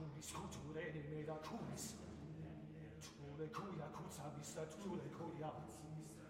curis culture ne meda curis. Tule cuia cusa vista tule curia.